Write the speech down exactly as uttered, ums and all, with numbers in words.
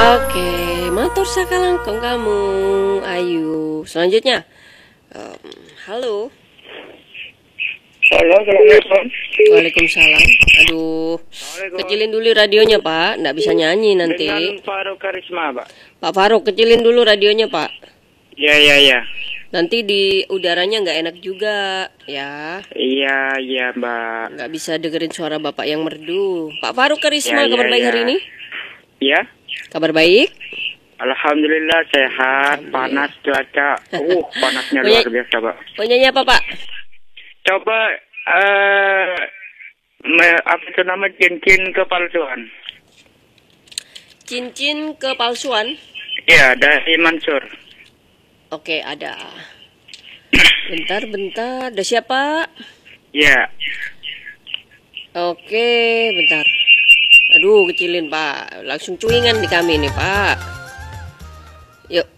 Oke, matur sakalangkong kamu, Ayu. Selanjutnya, um, halo. Halo, assalamualaikum. Waalaikumsalam. Aduh, kecilin dulu radionya, Pak. Nggak bisa nyanyi nanti. Dengan Faruk Karisma, Pak. Pak Faruk, kecilin dulu radionya, Pak. Ya, ya, ya. Nanti di udaranya nggak enak juga, ya. Iya, iya, Mbak. Nggak bisa dengerin suara Bapak yang merdu. Pak Faruk Karisma, Ya, kabar ya, baik ya. hari ini? Ya. Kabar baik? Alhamdulillah sehat, panas cuaca. Uh, panasnya luar biasa, Pak. Mau nyanyi apa, Pak? Coba eh me- apa itu nama cincin kepalsuan? Cincin kepalsuan? Ya, dari Mansur. Oke, ada. Bentar, bentar. Ada siapa? Ya. Oke, bentar. Aduh, kecilin, Pak. Langsung cuingan di kami nih, Pak. Yuk.